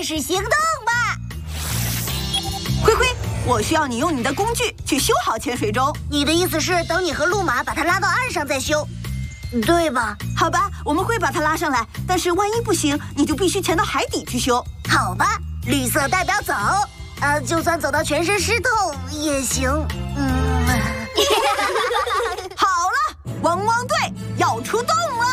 始行动吧！ 灰灰，我需要你用你的工具去修好潜水钟。 你的意思是等你和路马把它拉到岸上再修，对吧？ 好吧，我们会把它拉上来，但是万一不行，你就必须潜到海底去修。 好吧，绿色代表走，就算走到全身湿透也行。 好了，汪汪队要出动了。